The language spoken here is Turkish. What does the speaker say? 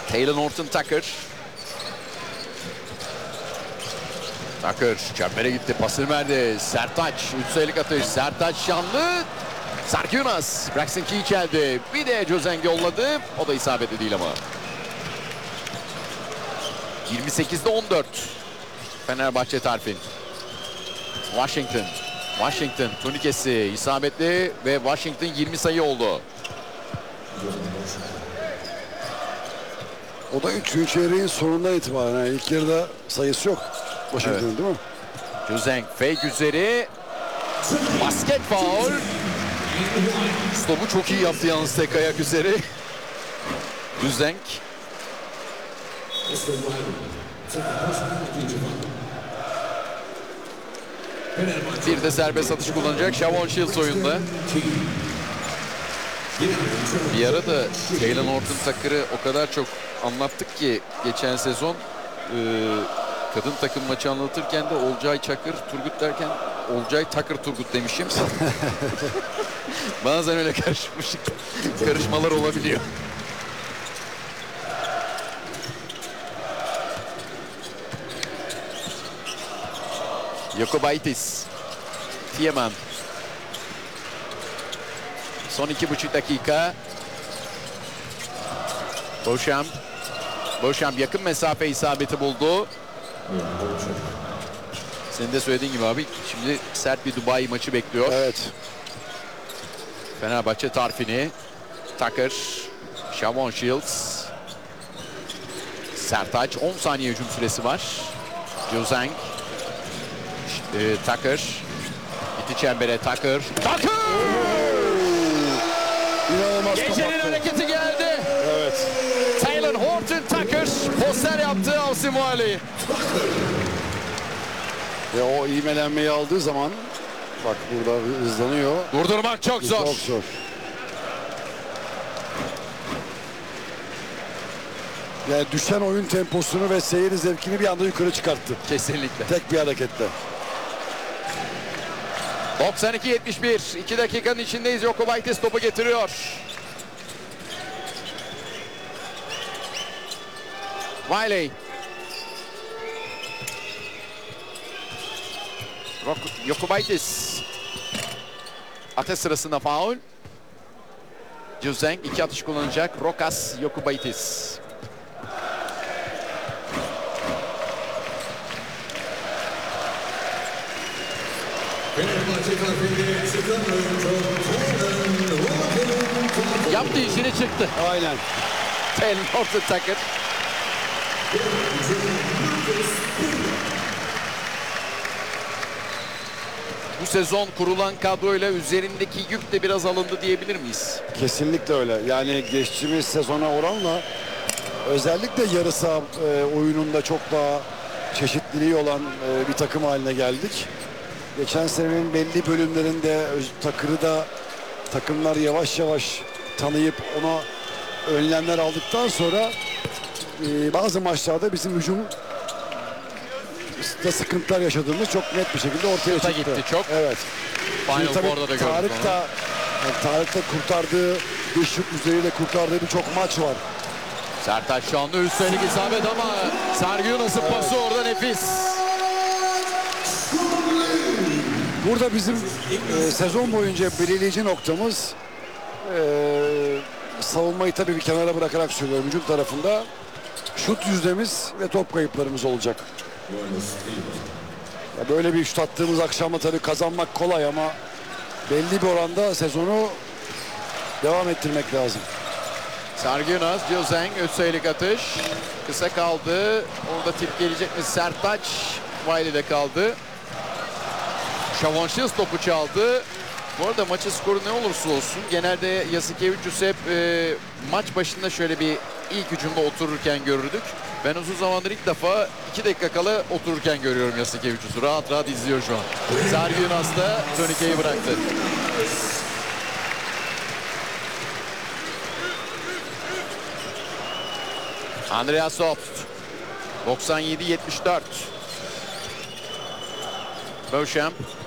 Taylor Horton Tucker. Tucker çembere gitti. Pasını verdi. Sertaç. 3 sayılık atış. Sertaç şanlı. Sarkınas. Braxton Key çeldi. Bir de Joseng yolladı. O da isabetli değil ama. 28'de 14. Fenerbahçe Tarfin. Washington turnikesi isabetli ve Washington 20 sayı oldu. O da 3. çeyreğin sonundan itibaren. Yani ilk yarıda sayısı yok. Washington Evet. değil mi? Joseng fake üzeri. Basket faul. Stopu çok iyi yaptı yalnız tek ayak üzeri. Joseng. Bir de serbest atış kullanacak Shavon Shields oyunda. Bir ara da Taylor Horton Tucker'ı o kadar çok anlattık ki geçen sezon kadın takım maçı anlatırken de Olcay Çakır Turgut derken Olcay Takır Turgut demişim. Bazen öyle karışmalar olabiliyor. Jokubaitis. Tiemann. Son 2,5 dakika. Beauchamp yakın mesafe isabeti buldu. Senin de söylediğin gibi abi şimdi sert bir Dubai maçı bekliyor. Evet. Fenerbahçe Tarfin'i. Tucker. Shavon Shields. Sertaç 10 saniye hücum süresi var. Joseng. Tucker. Gitti çembere Tucker. İnanılmaz Gecenin kapattı. hareketi geldi. Evet. Taylor Horton Tucker poster yaptı Avsim Vali. Ve o ivmelenmeyi aldığı zaman bak burada hızlanıyor. Durdurmak çok zor. Çok zor. Yani düşen oyun temposunu ve seyir zevkini bir anda yukarı çıkarttı. Kesinlikle. Tek bir hareketle. 92-71. 2 dakikanın içindeyiz. Jokubaitis topu getiriyor. Wiley. Jokubaitis. Atış sırasında faul. Joseng 2 atış kullanacak. Rokas Jokubaitis. Yaptı işini çıktı. Aynen. Taylor Horton Tucker. Bu sezon kurulan kadroyla üzerindeki yük de biraz alındı diyebilir miyiz? Kesinlikle öyle. Yani geçtiğimiz sezona oranla özellikle yarı saha oyununda çok daha çeşitliliği olan bir takım haline geldik. Geçen senenin belli bölümlerinde Takır'ı da takımlar yavaş yavaş tanıyıp ona önlemler aldıktan sonra bazı maçlarda bizim hücum sıkıntılar yaşadığımız çok net bir şekilde ortaya çıktı. Gitti çok. Evet. Final Şimdi tabii Four'da da gördük Tarık da Tarık da kurtardığı, bir şut üzeriyle kurtardığı birçok maç var. Sertaç Şanlı üstelik isabet ama Sergio nasıl pası orada nefis. Burada bizim sezon boyunca belirleyici noktamız savunmayı tabii bir kenara bırakarak söylüyorum. Hücum tarafında şut yüzdemiz ve top kayıplarımız olacak. Ya böyle bir şut attığımız akşamda tabii kazanmak kolay ama belli bir oranda sezonu devam ettirmek lazım. Sargınas, Joseng 3 sayılık atış. Kısa kaldı. Orada tip gelecek mi? Sertaç Wiley'de kaldı. Shavon Shields topu çaldı. Bu arada maçın skoru ne olursa olsun genelde Jasikevičius hep maç başında şöyle bir ilk hücumda otururken görürdük. Ben uzun zamandır ilk defa 2 dakika kala otururken görüyorum Jasikevičius'u. Rahat rahat izliyor şu an. Sargınas da turnikeyi bıraktı. Andreas Soft 97-74. Beauchamp